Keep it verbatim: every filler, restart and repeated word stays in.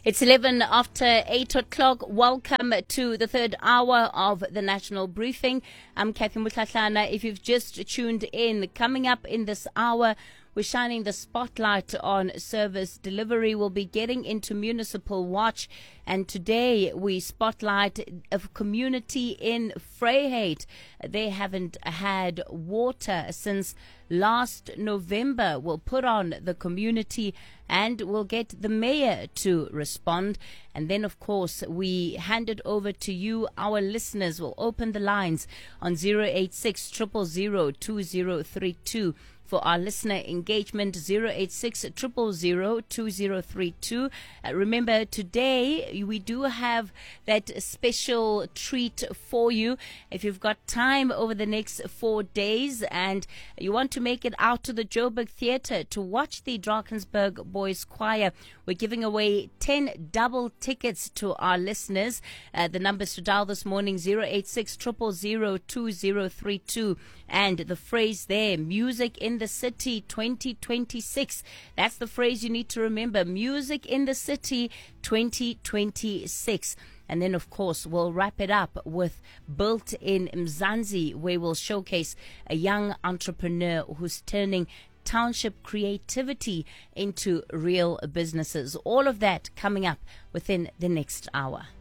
It's eleven after eight o'clock. Welcome to the third hour of the National Briefing. I'm Kathy Mutlatlana. If you've just tuned in, coming up in this hour, we're shining the spotlight on service delivery. We'll be getting into Municipal Watch. And today we spotlight a community in Vryheid. They haven't had water since last November. We'll put on the community and we'll get the mayor to respond. And then, of course, we hand it over to you, our listeners. We'll open the lines on zero eight six, zero zero zero, two zero three two. For our listener engagement, zero eight six, zero zero zero, two zero three two. Uh, remember, today we do have that special treat for you. If you've got time over the next four days and you want to make it out to the Joburg Theatre to watch the Drakensberg Boys Choir, we're giving away ten double tickets to our listeners. Uh, the numbers to dial this morning, zero eight six, zero zero zero, two zero three two. And the phrase there, Music in the City twenty twenty-six. That's the phrase you need to remember. Music in the City twenty twenty-six. And then, of course, we'll wrap it up with Built in Mzansi, where we'll showcase a young entrepreneur who's turning township creativity into real businesses. All of that coming up within the next hour.